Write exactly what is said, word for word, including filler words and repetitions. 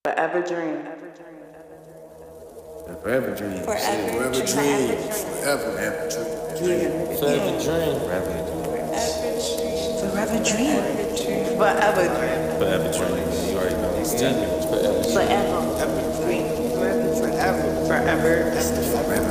Forever dream. Forever dream. Forever, Forever dream. dream. Forever Forever dream. Yeah. Forever dream. Forever Forever dream. Forever dream. Forever dream. You already know these ten minutes. Forever dream. Forever. Forever dream. Forever. Forever. Forever.